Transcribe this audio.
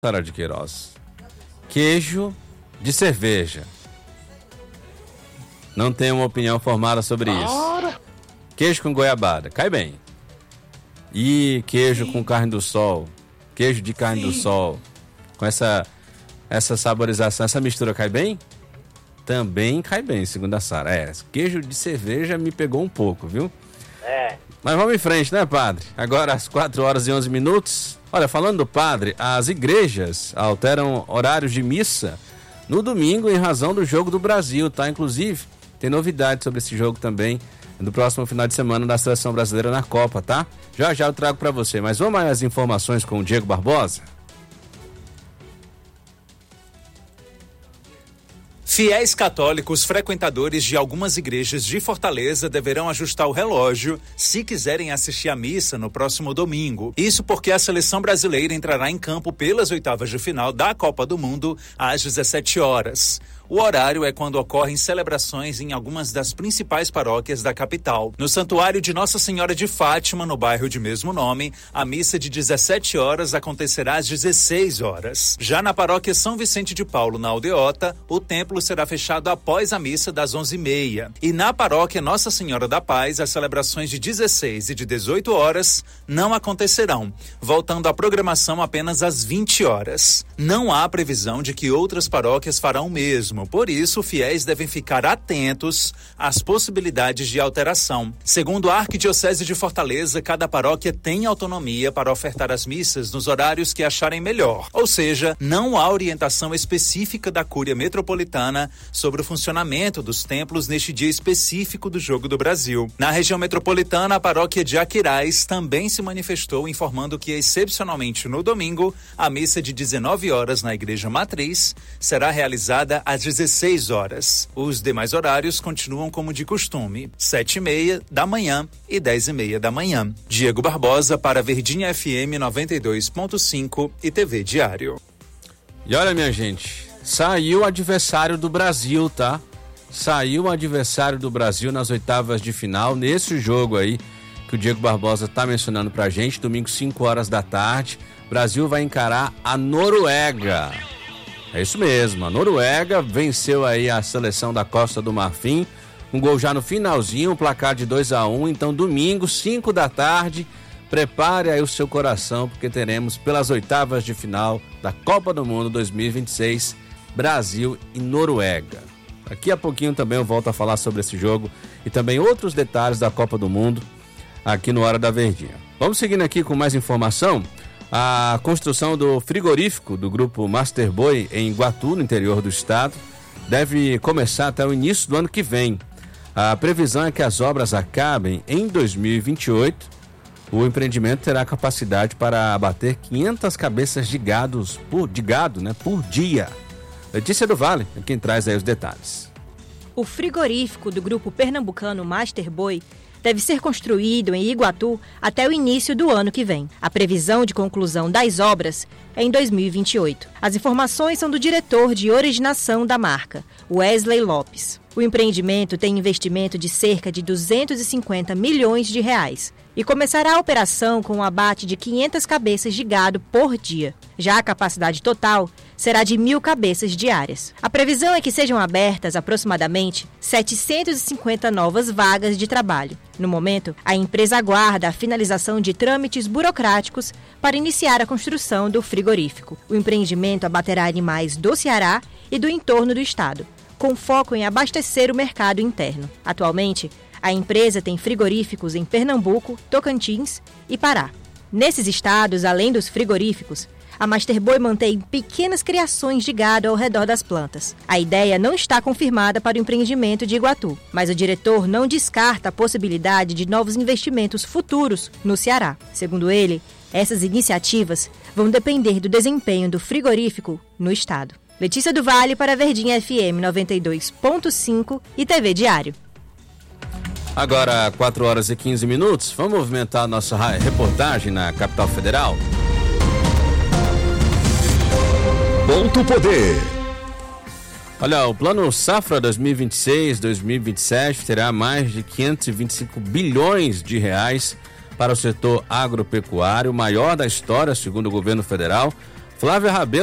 Sara de Queiroz. Queijo de cerveja. Não tenho uma opinião formada sobre isso. Queijo com goiabada, cai bem. E queijo com carne do sol. Queijo de carne do sol. Com essa saborização, essa mistura cai bem? Também cai bem, segundo a Sara. Queijo de cerveja me pegou um pouco, viu? Mas vamos em frente, né, padre? Agora às 4h11. Olha, falando do padre, as igrejas alteram horários de missa no domingo em razão do Jogo do Brasil, tá? Inclusive, tem novidade sobre esse jogo também no próximo final de semana da Seleção Brasileira na Copa, tá? Já eu trago para você, mas vamos às informações com o Diego Barbosa? Fiéis católicos frequentadores de algumas igrejas de Fortaleza deverão ajustar o relógio se quiserem assistir à missa no próximo domingo. Isso porque a seleção brasileira entrará em campo pelas oitavas de final da Copa do Mundo às 17 horas. O horário é quando ocorrem celebrações em algumas das principais paróquias da capital. No Santuário de Nossa Senhora de Fátima, no bairro de mesmo nome, a missa de 17 horas acontecerá às 16 horas. Já na paróquia São Vicente de Paulo, na Aldeota, o templo será fechado após a missa das 11h30. E na paróquia Nossa Senhora da Paz, as celebrações de 16 e de 18 horas não acontecerão, voltando à programação apenas às 20 horas. Não há previsão de que outras paróquias farão o mesmo. Por isso, fiéis devem ficar atentos às possibilidades de alteração. Segundo a Arquidiocese de Fortaleza, cada paróquia tem autonomia para ofertar as missas nos horários que acharem melhor. Ou seja, não há orientação específica da Cúria Metropolitana sobre o funcionamento dos templos neste dia específico do Jogo do Brasil. Na região metropolitana, a paróquia de Aquiraz também se manifestou informando que, excepcionalmente no domingo, a missa de 19 horas na Igreja Matriz será realizada às 16 horas. Os demais horários continuam como de costume, 7h30 da manhã e 10h30 da manhã. Diego Barbosa para Verdinha FM 92.5 e TV Diário. E olha, minha gente, saiu o adversário do Brasil, tá? Saiu o adversário do Brasil nas oitavas de final, nesse jogo aí que o Diego Barbosa tá mencionando pra gente, domingo 5 horas da tarde. O Brasil vai encarar a Noruega. É isso mesmo, a Noruega venceu aí a seleção da Costa do Marfim, um gol já no finalzinho, um placar de 2-1, então domingo, 5 da tarde, prepare aí o seu coração, porque teremos pelas oitavas de final da Copa do Mundo 2026, Brasil e Noruega. Daqui a pouquinho também eu volto a falar sobre esse jogo e também outros detalhes da Copa do Mundo aqui no Hora da Verdinha. Vamos seguindo aqui com mais informação. A construção do frigorífico do grupo Masterboy em Iguatu, no interior do estado, deve começar até o início do ano que vem. A previsão é que as obras acabem em 2028. O empreendimento terá capacidade para abater 500 cabeças de gado por dia. Letícia do Vale é quem traz aí os detalhes. O frigorífico do grupo pernambucano Masterboy deve ser construído em Iguatu até o início do ano que vem. A previsão de conclusão das obras é em 2028. As informações são do diretor de originação da marca, Wesley Lopes. O empreendimento tem investimento de cerca de 250 milhões de reais e começará a operação com um abate de 500 cabeças de gado por dia. Já a capacidade total será de 1.000 cabeças diárias. A previsão é que sejam abertas aproximadamente 750 novas vagas de trabalho. No momento, a empresa aguarda a finalização de trâmites burocráticos para iniciar a construção do frigorífico. O empreendimento abaterá animais do Ceará e do entorno do estado, com foco em abastecer o mercado interno. Atualmente, a empresa tem frigoríficos em Pernambuco, Tocantins e Pará. Nesses estados, além dos frigoríficos, a Masterboy mantém pequenas criações de gado ao redor das plantas. A ideia não está confirmada para o empreendimento de Iguatu, mas o diretor não descarta a possibilidade de novos investimentos futuros no Ceará. Segundo ele, essas iniciativas vão depender do desempenho do frigorífico no estado. Letícia do Vale para Verdinha FM 92.5 e TV Diário. Agora, 4h15, vamos movimentar a nossa reportagem na capital federal. Ponto Poder. Olha, o Plano Safra 2026-2027 terá mais de 525 bilhões de reais para o setor agropecuário, o maior da história, segundo o governo federal. Flávia Rabelo